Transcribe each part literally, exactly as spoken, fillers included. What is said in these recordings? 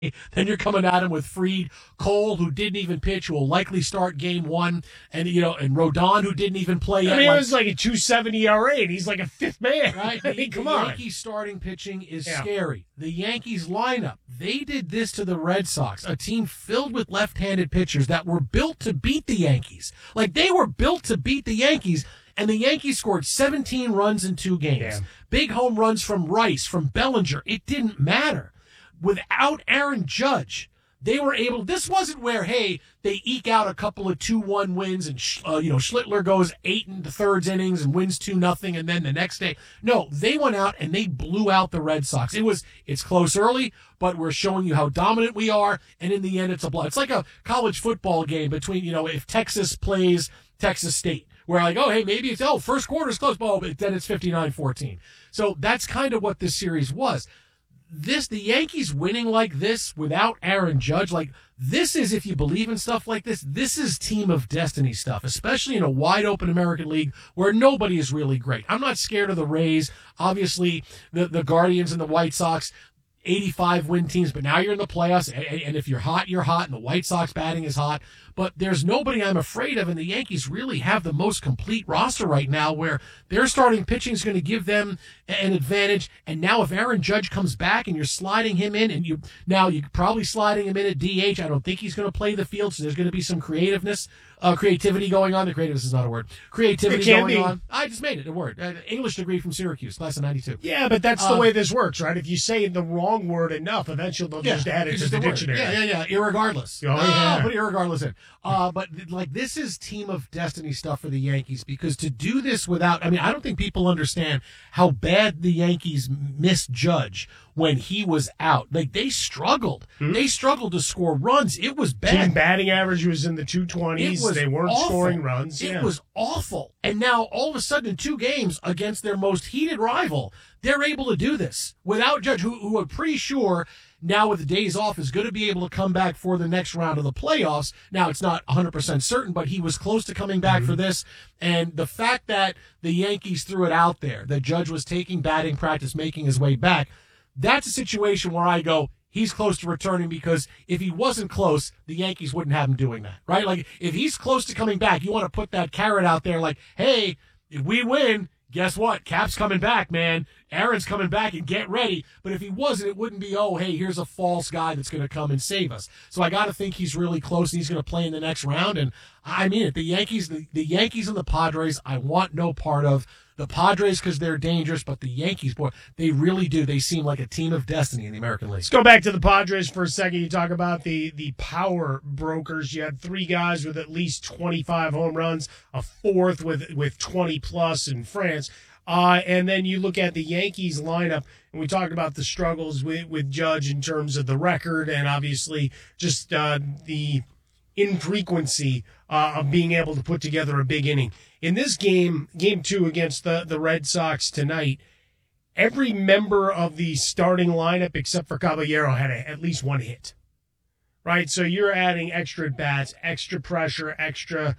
Then you're coming at him with Fried, Cole, who didn't even pitch, who will likely start game one, and you know, and Rodon, who didn't even play yet. I mean, like, it was like a two seventy E R A, and he's like a fifth man. Right? I The, mean, come the on. Yankees starting pitching is Yeah. scary. The Yankees lineup, they did this to the Red Sox, a team filled with left-handed pitchers that were built to beat the Yankees. Like, they were built to beat the Yankees, and the Yankees scored seventeen runs in two games. Damn. Big home runs from Rice, from Bellinger. It didn't matter. Without Aaron Judge, they were able, this wasn't where, hey, they eke out a couple of two one wins and, uh, you know, Schlittler goes eight and the thirds innings and wins two nothing, and then the next day. No, they went out and they blew out the Red Sox. It was, it's close early, but we're showing you how dominant we are, and in the end, it's a blow. It's like a college football game between, you know, if Texas plays Texas State, where like, oh, hey, maybe it's, oh, first quarter's close, oh, but then it's fifty-nine fourteen. So that's kind of what this series was. This, the Yankees winning like this without Aaron Judge, like this is, if you believe in stuff like this, this is team of destiny stuff, especially in a wide open American League where nobody is really great. I'm not scared of the Rays. Obviously, the, the Guardians and the White Sox, eighty-five win teams, but now you're in the playoffs, and, and if you're hot, you're hot, and the White Sox batting is hot. But there's nobody I'm afraid of, and the Yankees really have the most complete roster right now where their starting pitching is going to give them an advantage. And now if Aaron Judge comes back and you're sliding him in, and you now you're probably sliding him in at D H, I don't think he's going to play the field, so there's going to be some creativeness, uh, creativity going on. The creativeness is not a word. Creativity It can going be. on. I just made it a word. Uh, English degree from Syracuse, class of ninety-two. Yeah, but that's the Um, way this works, right? If you say the wrong word enough, eventually they'll just add it it's to just the a word. dictionary. Yeah, yeah, yeah. Irregardless. Oh, yeah. Put irregardless in. Uh, but like this is team of destiny stuff for the Yankees, because to do this without, I mean, I don't think people understand how bad the Yankees missed Judge when he was out. Like they struggled. Hmm? They struggled to score runs. It was Team bad. batting average was in the two twenties. It was They weren't awful. scoring runs. It yeah. was awful. And now, all of a sudden, in two games against their most heated rival, they're able to do this without Judge, who, who I'm pretty sure now with the days off is going to be able to come back for the next round of the playoffs. Now, it's not one hundred percent certain, but he was close to coming back Mm-hmm. for this. And the fact that the Yankees threw it out there, that Judge was taking batting practice, making his way back, that's a situation where I go, he's close to returning, because if he wasn't close, the Yankees wouldn't have him doing that, right? Like, if he's close to coming back, you want to put that carrot out there like, hey, if we win, guess what? Cap's coming back, man. Aaron's coming back, and get ready. But if he wasn't, it wouldn't be, oh, hey, here's a false guy that's going to come and save us. So I got to think he's really close, and he's going to play in the next round. And I mean it. The Yankees, the, the Yankees and the Padres, I want no part of. The Padres because they're dangerous, but the Yankees, boy, they really do. They seem like a team of destiny in the American League. Let's go back to the Padres for a second. You talk about the, the power brokers. You had three guys with at least twenty-five home runs, a fourth with, with twenty plus in France. Uh, and then you look at the Yankees lineup, and we talked about the struggles with, with Judge in terms of the record and obviously just uh, the infrequency uh, of being able to put together a big inning. In this game, game two against the, the Red Sox tonight, every member of the starting lineup except for Caballero had a, at least one hit, right? So you're adding extra at-bats, extra pressure, extra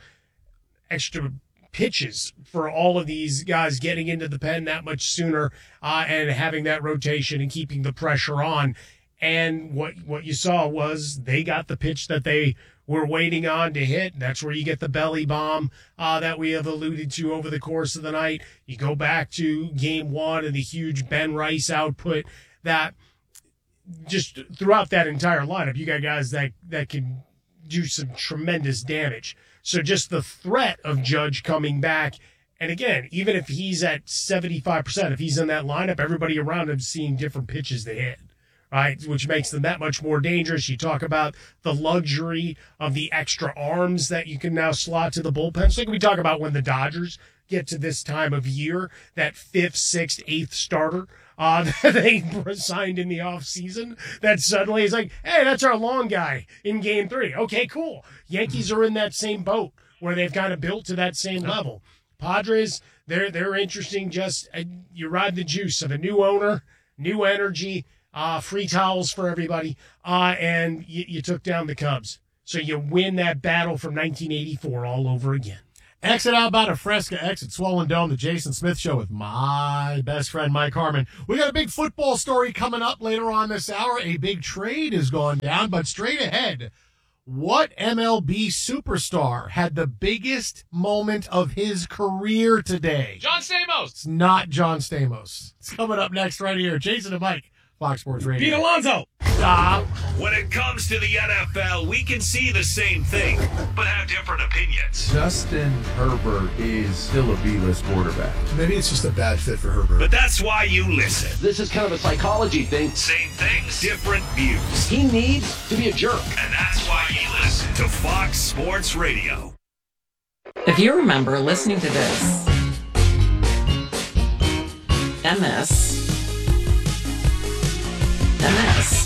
extra pitches for all of these guys getting into the pen that much sooner uh, and having that rotation and keeping the pressure on. And what what you saw was they got the pitch that they were waiting on to hit. That's where you get the belly bomb uh, that we have alluded to over the course of the night. You go back to game one and the huge Ben Rice output that just throughout that entire lineup, you got guys that, that can do some tremendous damage. So just the threat of Judge coming back, and again, even if he's at seventy-five percent, if he's in that lineup, everybody around him seeing different pitches to hit. Right, which makes them that much more dangerous. You talk about the luxury of the extra arms that you can now slot to the bullpen. So we talk about when the Dodgers get to this time of year, that fifth, sixth, eighth starter uh, that they signed in the offseason, that suddenly is like, hey, that's our long guy in game three. Okay, cool. Yankees are in that same boat where they've kind of built to that same level. Padres, they're, they're interesting. Just uh, you ride the juice of a new owner, new energy, Uh, free towels for everybody, uh, and you, you took down the Cubs. So you win that battle from nineteen eighty-four all over again. Exit out by the Fresca, exit Swollen Dome, the Jason Smith Show with my best friend, Mike Harmon. We got a big football story coming up later on this hour. A big trade has gone down, but straight ahead, what M L B superstar had the biggest moment of his career today? John Stamos. It's not John Stamos. It's coming up next right here. Jason and Mike, Fox Sports Radio. Pete Alonso. Stop. When it comes to the N F L, we can see the same thing, but have different opinions. Justin Herbert is still a B-list quarterback. Maybe it's just a bad fit for Herbert. But that's why you listen. This is kind of a psychology thing. Same things, different views. He needs to be a jerk. And that's why you listen to Fox Sports Radio. If you remember listening to this, and this, and this,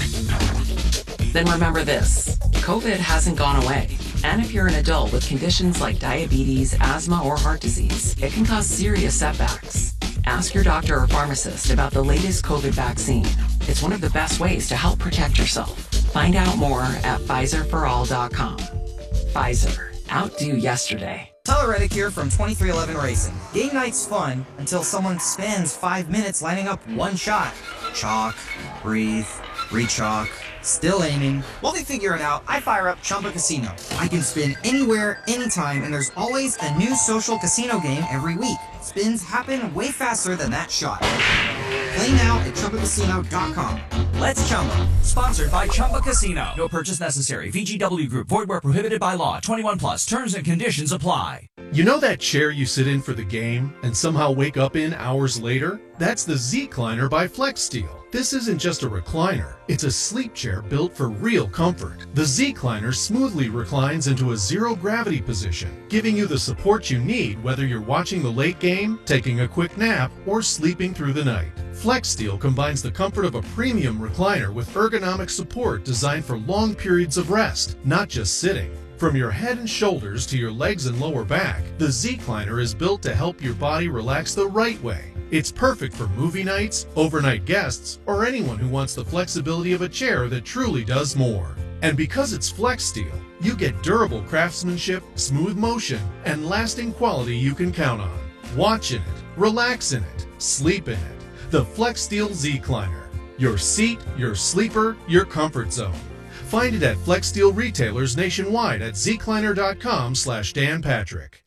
then remember this. COVID hasn't gone away. And if you're an adult with conditions like diabetes, asthma, or heart disease, it can cause serious setbacks. Ask your doctor or pharmacist about the latest COVID vaccine. It's one of the best ways to help protect yourself. Find out more at Pfizer for all dot com. Pfizer. Outdo yesterday. Tyler Reddick here from twenty-three eleven Racing. Game night's fun until someone spends five minutes lining up one shot. Chalk, breathe, re-chalk, still aiming. While they figure it out, I fire up Chumba Casino. I can spin anywhere, anytime, and there's always a new social casino game every week. Spins happen way faster than that shot. Play now at Chumba Casino dot com. Let's Chumba. Sponsored by Chumba Casino. No purchase necessary. V G W Group. Void where prohibited by law. twenty-one plus. Terms and conditions apply. You know that chair you sit in for the game and somehow wake up in hours later? That's the Z-Cliner by FlexSteel. This isn't just a recliner. It's a sleep chair built for real comfort. The Z-Cliner smoothly reclines into a zero-gravity position, giving you the support you need whether you're watching the late game, taking a quick nap, or sleeping through the night. FlexSteel combines the comfort of a premium recliner with ergonomic support designed for long periods of rest, not just sitting. From your head and shoulders to your legs and lower back, the Z-Cliner is built to help your body relax the right way. It's perfect for movie nights, overnight guests, or anyone who wants the flexibility of a chair that truly does more. And because it's FlexSteel, you get durable craftsmanship, smooth motion, and lasting quality you can count on. Watch in it, relax in it, sleep in it. The FlexSteel Z-Cliner. Your seat, your sleeper, your comfort zone. Find it at FlexSteel retailers nationwide at zcliner dot com slash Dan Patrick.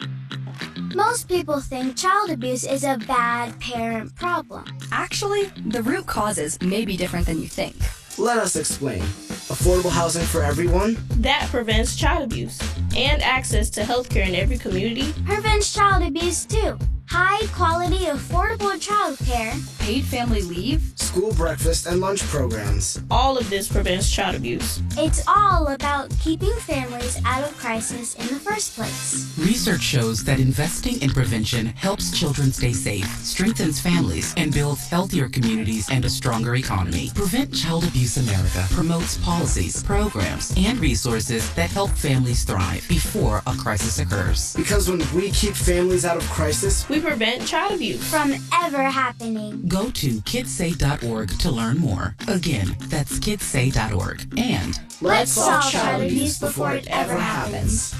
Most people think child abuse is a bad parent problem. Actually, the root causes may be different than you think. Let us explain. Affordable housing for everyone? That prevents child abuse. And access to healthcare in every community. Prevents child abuse too. High quality, affordable childcare. Paid family leave. School breakfast and lunch programs. All of this prevents child abuse. It's all about keeping families out of crisis in the first place. Research shows that investing in prevention helps children stay safe, strengthens families, and builds healthier communities and a stronger economy. Prevent Child Abuse America promotes policies, programs, and resources that help families thrive before a crisis occurs. Because when we keep families out of crisis, we prevent child abuse from ever happening. Go to kids say dot org to learn more. Again, that's kids say dot org. And let's solve child abuse before it ever happens.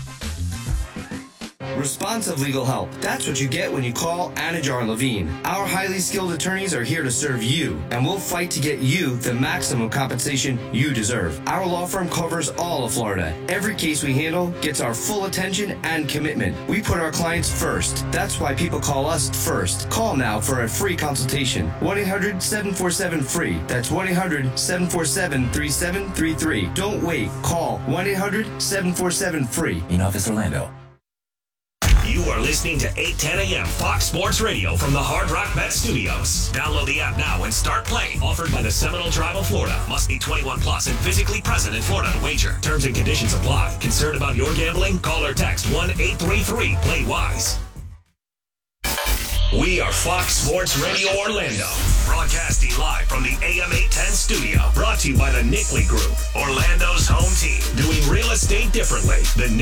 Responsive legal help. That's what you get when you call Anajar Levine. Our highly skilled attorneys are here to serve you, and we'll fight to get you the maximum compensation you deserve. Our law firm covers all of Florida. Every case we handle gets our full attention and commitment. We put our clients first. That's why people call us first. Call now for a free consultation. one eight hundred seven four seven free. That's one eight hundred seven four seven three seven three three. Don't wait. Call one eight hundred seven four seven free. In Office Orlando. You are listening to eight ten a.m. Fox Sports Radio from the Hard Rock Bet Studios. Download the app now and start playing. Offered by the Seminole Tribe of Florida. Must be twenty-one plus and physically present in Florida to wager. Terms and conditions apply. Concerned about your gambling? Call or text one eight three three play wise. We are Fox Sports Radio Orlando, broadcasting live from the A M eight ten studio. Brought to you by the Nickley Group, Orlando's home team, doing real estate differently. The